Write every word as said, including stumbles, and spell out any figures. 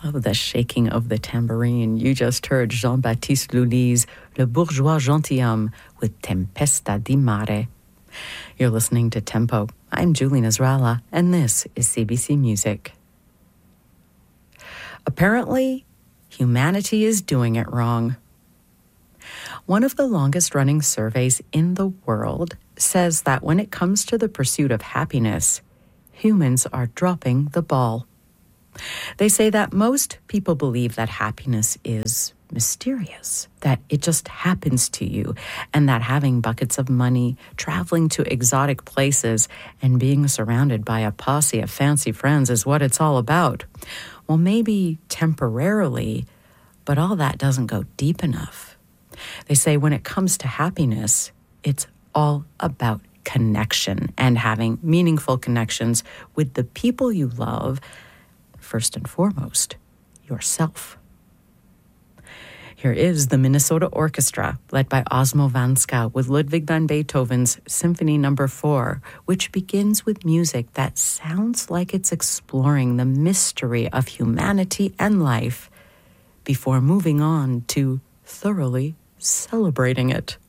Oh, the shaking of the tambourine. You just heard Jean-Baptiste Lully's Le Bourgeois Gentilhomme with Tempesta di Mare. You're listening to Tempo. I'm Julie Nasrallah, and this is C B C Music. Apparently, humanity is doing it wrong. One of the longest-running surveys in the world says that when it comes to the pursuit of happiness, humans are dropping the ball. They say that most people believe that happiness is mysterious, that it just happens to you, and that having buckets of money, traveling to exotic places, and being surrounded by a posse of fancy friends is what it's all about. Well, maybe temporarily, but all that doesn't go deep enough. They say when it comes to happiness, it's all about connection and having meaningful connections with the people you love, first and foremost, yourself. Here is the Minnesota Orchestra, led by Osmo Vanska, with Ludwig van Beethoven's Symphony Number Four, which begins with music that sounds like it's exploring the mystery of humanity and life before moving on to thoroughly celebrating it.